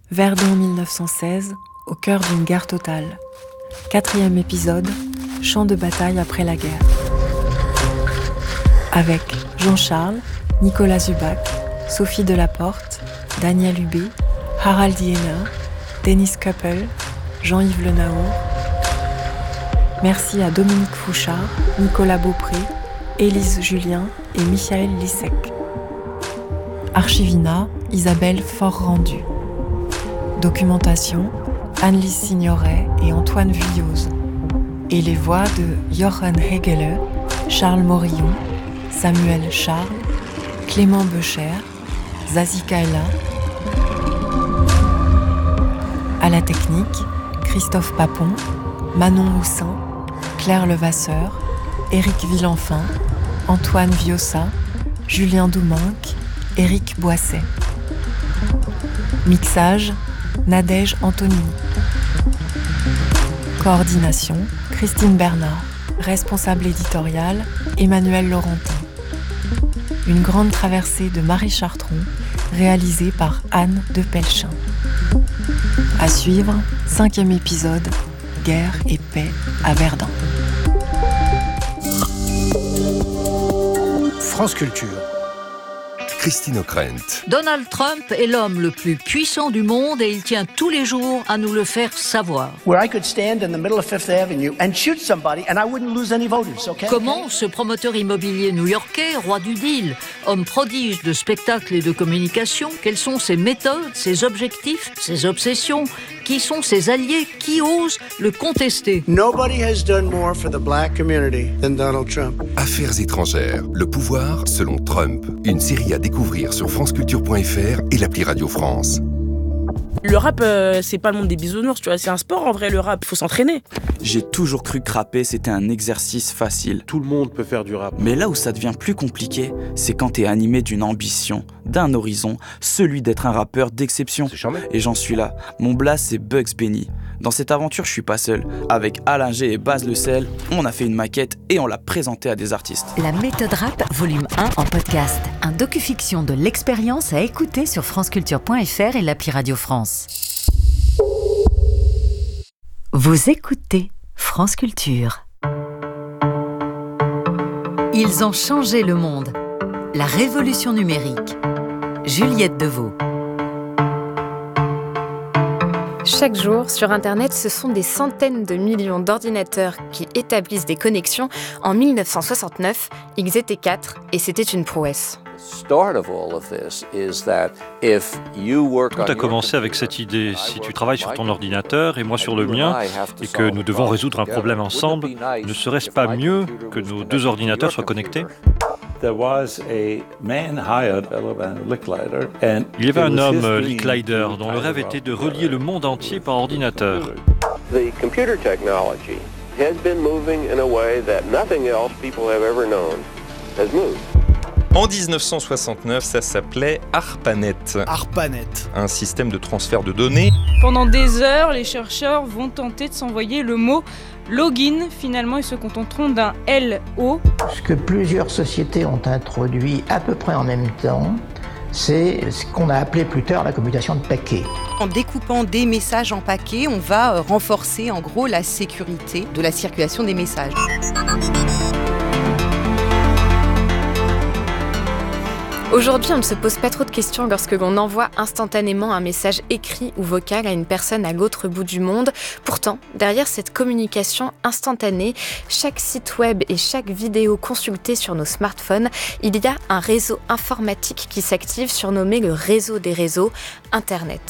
Verdun 1916, au cœur d'une guerre totale. 4e épisode, champ de bataille après la guerre. Avec Jean-Charles, Nicolas Zubac, Sophie Delaporte, Daniel Hubé, Harald Diener, Dennis Köppel, Jean-Yves Le Naour. Merci à Dominique Fouchard, Nicolas Beaupré, Élise Julien et Michael Lissec. Archivina, Isabelle Fort-Rendu. Documentation, Anne-Lise Signoret et Antoine Vuillauze. Et les voix de Jochen Hegele, Charles Morillon, Samuel Charles, Clément Becher, Zazie Kaila. À la technique, Christophe Papon, Manon Houssin, Claire Levasseur, Éric Villenfin, Antoine Viossa, Julien Douminc, Éric Boisset. Mixage, Nadège Antonini. Coordination, Christine Bernard. Responsable éditorial, Emmanuel Laurentin. Une grande traversée de Marie Chartron, réalisée par Anne de Pelchin. À suivre, 5e épisode, Guerre et paix à Verdun. France Culture. Christine O'Krent. Donald Trump est l'homme le plus puissant du monde et il tient tous les jours à nous le faire savoir. Where I could stand in the middle of Fifth Avenue and shoot somebody and I wouldn't lose any voters, okay? Comment ce promoteur immobilier new-yorkais, roi du deal, homme prodige de spectacle et de communication, quelles sont ses méthodes, ses objectifs, ses obsessions, qui sont ses alliés, qui osent le contester? Nobody has done more for the black community than Donald Trump. Affaires étrangères, le pouvoir selon Trump. Une série à découvrir sur franceculture.fr et l'appli Radio France. Le rap, c'est pas le monde des bisounours, tu vois, c'est un sport en vrai, le rap, faut s'entraîner. J'ai toujours cru que rapper, c'était un exercice facile. Tout le monde peut faire du rap. Mais là où ça devient plus compliqué, c'est quand t'es animé d'une ambition, d'un horizon, celui d'être un rappeur d'exception. C'est charmé. Et j'en suis là. Mon blast, c'est Bugs Benny. Dans cette aventure, je suis pas seul. Avec Alain G et Baz Le Sel, on a fait une maquette et on l'a présentée à des artistes. La méthode rap, volume 1 en podcast. Un docu-fiction de l'expérience à écouter sur franceculture.fr et l'appli Radio France. Vous écoutez France Culture. Ils ont changé le monde. La révolution numérique. Juliette Deveau. Chaque jour, sur Internet, ce sont des centaines de millions d'ordinateurs qui établissent des connexions. En 1969, ils étaient 4 et c'était une prouesse. Tout a commencé avec cette idée. Si tu travailles sur ton ordinateur et moi sur le mien, et que nous devons résoudre un problème ensemble, ne serait-ce pas mieux que nos deux ordinateurs soient connectés ? Il y avait un homme, Licklider, dont le rêve était de relier le monde entier par ordinateur. The computer technology has been moving in a way that nothing else people have ever known has moved. En 1969, ça s'appelait ARPANET. ARPANET. Un système de transfert de données. Pendant des heures, les chercheurs vont tenter de s'envoyer le mot login. Finalement, ils se contenteront d'un LO. Ce que plusieurs sociétés ont introduit à peu près en même temps, c'est ce qu'on a appelé plus tard la commutation de paquets. En découpant des messages en paquets, on va renforcer en gros la sécurité de la circulation des messages. Aujourd'hui, on ne se pose pas trop de questions lorsque l'on envoie instantanément un message écrit ou vocal à une personne à l'autre bout du monde. Pourtant, derrière cette communication instantanée, chaque site web et chaque vidéo consultée sur nos smartphones, il y a un réseau informatique qui s'active, surnommé le réseau des réseaux, Internet.